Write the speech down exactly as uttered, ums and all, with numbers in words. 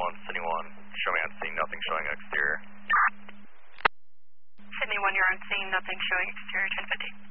one, Sydney one, show me on seeing nothing showing exterior. Sydney one, you're on scene, nothing showing exterior, ten fifty.